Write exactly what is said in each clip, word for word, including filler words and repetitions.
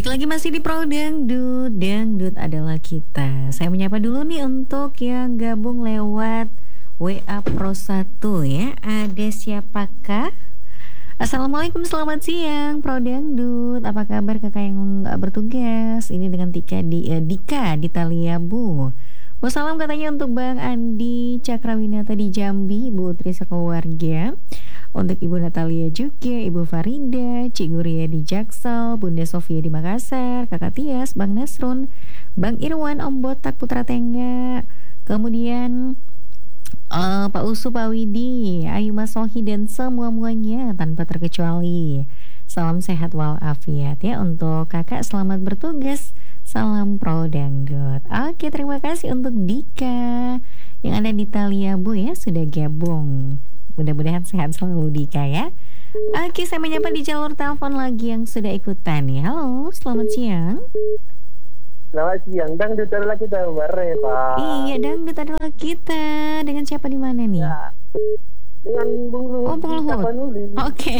Balik lagi masih di Pro Dangdut. Dangdut adalah kita. Saya menyapa dulu nih untuk yang gabung lewat W A Pro satu ya. Ada siapakah? Assalamualaikum, selamat siang Pro Dangdut. Apa kabar kakak yang nggak bertugas? Ini dengan Tika di eh, Dika di Taliabu. Mau salam katanya untuk Bang Andi Cakrawinata di Jambi, Ibu Trisa keluarga. Untuk Ibu Natalia juga, Ibu Farida, Cik Guria di Jaksel, Bunda Sofia di Makassar, Kakak Tias, Bang Nasrun, Bang Irwan, Om Botak, Putra Tengga, kemudian uh, Pak Usu, Pak Widi, Ayu Mas Sohi, dan semua-muanya tanpa terkecuali. Salam sehat walafiat ya untuk kakak, selamat bertugas. Salam Pro Dangdut. Oke, terima kasih untuk Dika yang ada di Taliabu ya, sudah gabung. Mudah-mudahan sehat selalu Dika ya. Oke, saya menyapa di jalur telepon lagi yang sudah ikutan ya. Halo, selamat siang. Selamat siang, Dangdut adalah kita, Mbak Reva. Iya, Dangdut adalah kita. Dengan siapa di mana nih? Ya, dengan Bung Luhut. Oh, Bung Luhut. Oke. Okay.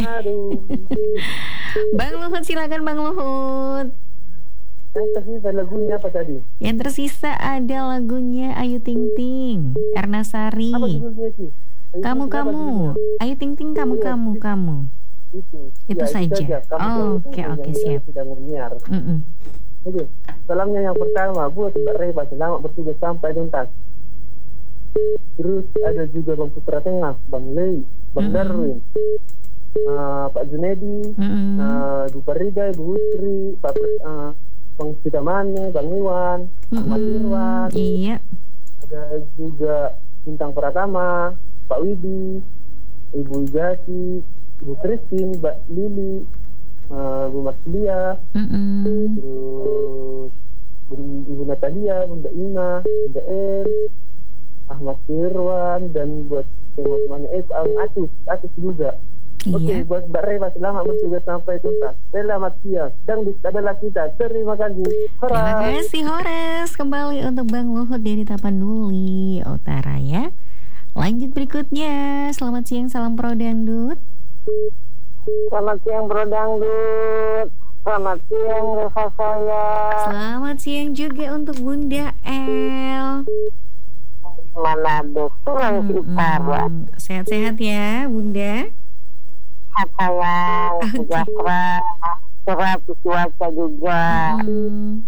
Bang Luhut, silakan Bang Luhut. Yang tersisa lagunya apa tadi? Yang tersisa ada lagunya Ayu Ting Ting, Erna Sari. Apa judulnya sih? Kamu kamu, Ayu Ting Ting, kamu ya, kamu itu, kamu. Itu. Itu ya, saja. Itu oh, oke oke okay, siap. Sedang menyiar. Mm -mm. Oke. Salamnya yang pertama buat Mbak Reba, selamat bertugas sampai tuntas. Terus ada juga Bang Putra Tengah, Bang Lei, Bang mm -mm. Darwin, uh, Pak Junedi, mm -mm. uh, Bu Farida, Bu Husri, Pak uh, Bang Sidamane, Bang Iwan, mm -mm. Ahmad Irwan. Iya. Ada juga Bintang Pratama, Pak Widi, Ibu Jati, Ibu Christine, Mbak Lili, uh, Bu Marsilia, mm-hmm. terus Ibu Natalia, Bunda Ina, Bunda El, Ahmad Firwan, dan buat teman-temannya eh, Atus, Atus juga. Oke, okay, buat Mbak Reva, selamat bertugas sampai tuntas. Selamat siang, Dangdut adalah kita. Terima kasih. Horas. Terima kasih Horas. Kembali untuk Bang Luhut dari Tapanuli Utara ya. Lanjut berikutnya. Selamat siang, salam Pro Dangdut. Selamat siang Pro Dangdut. Selamat siang Reva saya. Selamat siang juga untuk Bunda El. Manado, Sulawesi Utara. Hmm, hmm. Sehat-sehat ya Bunda. Sehat sayang, sejahtera, cerah cuaca juga. Hmm.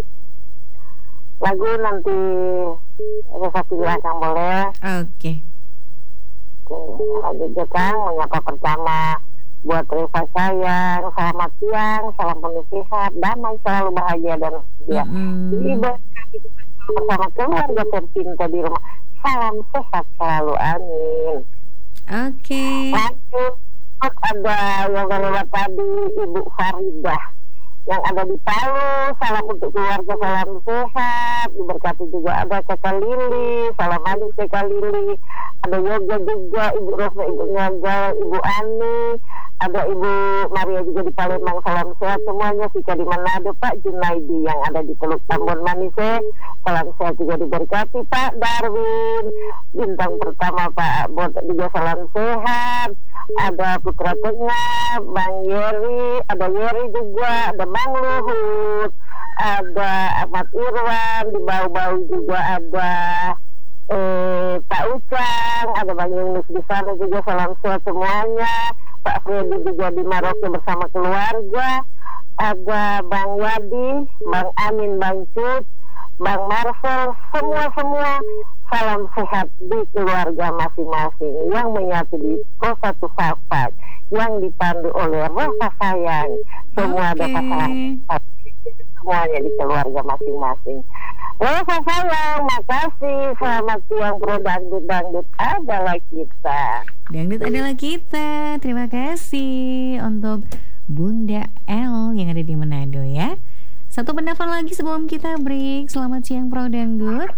Lagu nanti Reva silakan boleh. Oke. Okay. Lanjut kan menyapa pertama buat Reva sayang, selamat siang, salam penuh sehat, damai selalu bahagia dan bahagia. Mm-hmm. Ibadah bersama keluarga tercinta di rumah. Salam sehat selalu, amin. Oke. Okay. Lanjut ada yang lewat tadi Ibu Faridah yang ada di Palu, salam untuk keluarga, salam sehat, diberkati juga ada Kakak Lili, salam adik Kakak Lili, ada Yoga juga, Ibu Rosna, Ibu Nyaga, Ibu Ani, ada Ibu Maria juga di Palembang, salam sehat semuanya. Sika di Manado, Pak Junaidi yang ada di Teluk Tambon Manise, salam sehat juga diberkati. Pak Darwin, bintang pertama Pak Bot juga salam sehat. Ada Putra Tengah, Bang Yeri, ada Yeri juga, ada Bang Luhut, ada Ahmad Irwan, di bau-bau juga ada eh, Pak Ucang, ada Bang Yunus di sana juga, salam sehat semuanya. Pak Freddy juga di Maroke bersama keluarga, ada Bang Wadi, Bang Amin, Bang Cut, Bang Marcel, semua-semua salam sehat di keluarga masing-masing yang menyatu di Pro satu Safak yang dipandu oleh Reva sayang. Semua okay. Ada pasangan semuanya di keluarga masing-masing. Reva sayang, makasih. Selamat siang Pro Dangdut. Dangdut adalah kita. Dangdut adalah kita. Terima kasih untuk Bunda El yang ada di Manado ya. Satu penelpon lagi sebelum kita break. Selamat siang Pro Dangdut.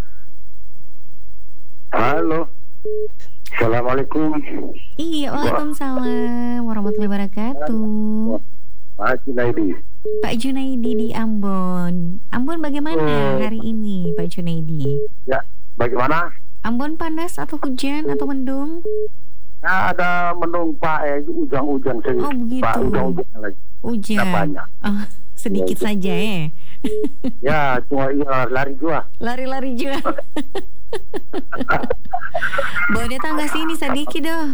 Halo. Assalamualaikum. Iya, waalaikumsalam warahmatullahi wabarakatuh. Pak Junaidi. Pak Junaidi di Ambon. Ambon bagaimana hari ini Pak Junaidi? Ya, bagaimana? Ambon panas atau hujan atau mendung? Ya, ada mendung Pak, eh, hujan-hujan sih. Oh begitu. Pak, hujan-hujan lagi. Hujan. Banyak. Oh, sedikit saja ya. Ya, cuma iya lari juga. Lari-lari juga. Boleh datang ke sini sedikit doh.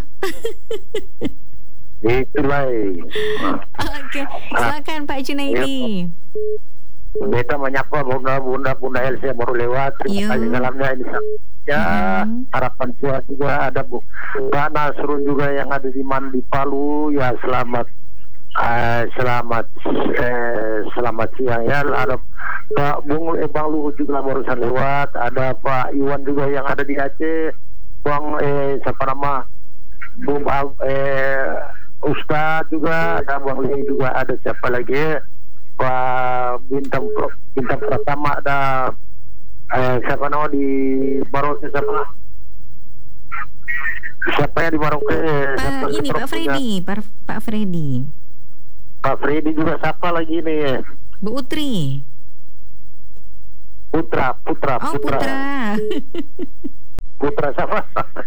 Itulah. Oke, silakan Pak Junaidi. Beta menyapa bunda-bunda bunda Elsa baru lewat. Terima Yo. kasih salamnya ini. Ya, Hmm. harapan saya juga ada Bu. Pak Nasrun juga yang ada di Man di Palu. Ya, selamat eh, selamat eh, selamat siang ya. Ada Pak Bung eh, Bang Luhut juga barusan lewat. Ada Pak Iwan juga yang ada di Aceh. Bang eh siapa nama? Bung eh Ustadz juga, ada Bang Lee juga, ada siapa lagi? Pak Bintang Bintang Pratama, ada eh, siapa nama di Maroke, siapa? Siapa yang di Maroke? Siapa Pak ini Pak seterusnya? Freddy, Pak, Pak Freddy. Pak Freddy juga siapa lagi nih? Bu Utri. Putra, Putra, Oh, Putra, Putra. Putra siapa?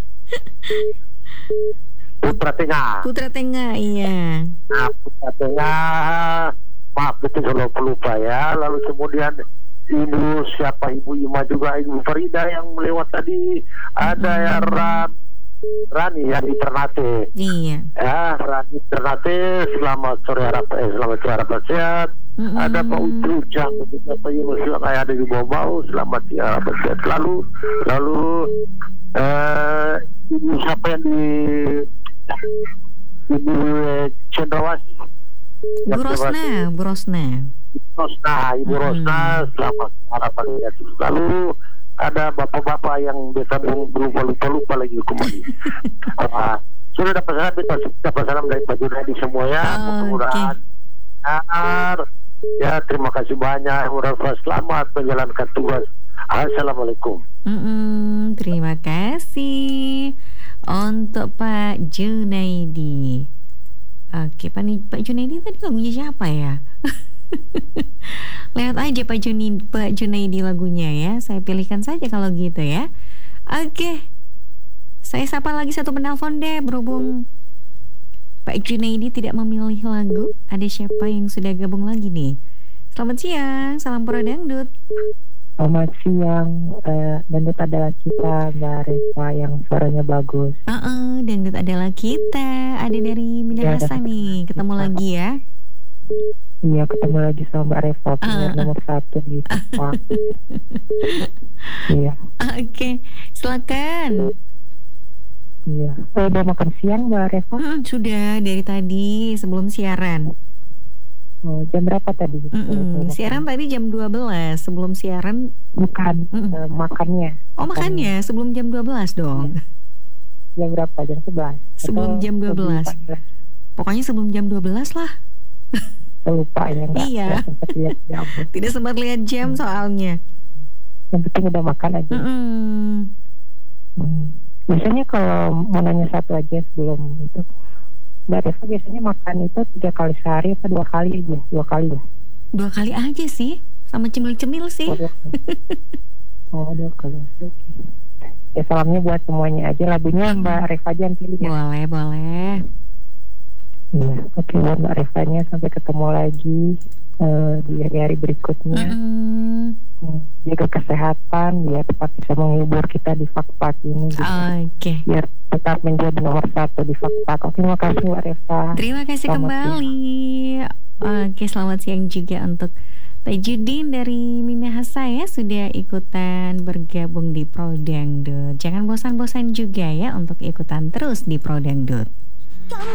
Putra Tengah. Putra Tengah, iya. Nah, Putra Tengah, maaf betul kalau pelupa ya. Lalu kemudian ibu siapa, Ibu Ima juga, Ibu Farida yang lewat tadi. Ada Mm-mm. ya Ran, Rani yang di Ternate. Iya. Ya, Rani Ternate, selamat sore harap, eh, selamat sore harap sehat. Mm-mm. Ada Pak Ucu Ujang, Pak Yunus yang ada di bawah, selamat siang harap sehat. Lalu, lalu eh, ibu siapa yang di Ibu eh, Cendrawasih. Bu Rosna, Bu Rosna. Rosna, Ibu Hmm. Rosna, selamat harapan sehat. Lalu ada bapak-bapak yang biasa belum lupa lupa lupa lagi kembali. uh, sudah dapat salam, dapat salam dari Pak Junaidi semua ya. Oh, Mudah-mudahan benar. Ya, terima kasih banyak. Mudah-mudahan selamat menjalankan tugas. Assalamualaikum. Mm-mm, terima kasih untuk Pak Junaidi. Oke, Pak, Ni- Pak Junaidi tadi lagunya siapa ya? Lewat aja Pak Junaidi, Pak Junaidi lagunya ya. Saya pilihkan saja kalau gitu ya. Oke, saya sapa lagi satu penelpon deh, berhubung Pak Junaidi tidak memilih lagu. Ada siapa yang sudah gabung lagi nih? Selamat siang, salam Pro Dangdut. Selamat siang, eh, dangdut adalah kita, Mbak Reva yang suaranya bagus. Uh-uh, dangdut adalah kita. Ada dari Minahasa Ya, ada. nih. Ketemu Kita. lagi ya. Iya, ketemu lagi sama Mbak Reva, penyiar Ah. nomor satu di Papua. Iya, Oke, silakan. iya. Eh, udah makan siang Mbak Reva? Mm, sudah dari tadi sebelum siaran. Oh, jam berapa tadi? Mm-mm, Eh, siaran tadi jam dua belas. Sebelum siaran. Bukan, Mm-mm. eh, makannya. Oh, makannya sebelum jam dua belas dong. Jam berapa? Jam sebelas? Sebelum jam dua belas. Pokoknya sebelum jam dua belas lah. Lupa ya, nggak Iya. nggak sempat lihat jam. Tidak sempat lihat jam soalnya. Yang penting udah makan aja. Mm-mm. Hmm. Biasanya kalau mau nanya satu aja sebelum itu, Mbak Reva biasanya makan itu tiga kali sehari atau dua kali aja? Dua kali ya? Dua kali aja sih. Sama cemil-cemil sih. Oh, dua kali. Oh, dua kali. Oke. Ya, salamnya buat semuanya aja. Lagunya Mbak Reva aja yang pilih ya. Boleh, boleh. Iya. Oke, buat Mbak Revanya, sampai ketemu lagi eh, di hari-hari berikutnya. Mm-mm. Hmm, jaga kesehatan biar tetap bisa menghibur kita di Fakfak ini gitu. Oke. Biar tetap menjadi nomor satu di Fakfak. Oke, terima kasih Mbak Reva. Terima kasih Selamat kembali. Oke, selamat siang juga untuk Tajudin dari Minahasa ya, sudah ikutan bergabung di Pro Dangdut. Jangan bosan-bosan juga ya untuk ikutan terus di Pro Dangdut.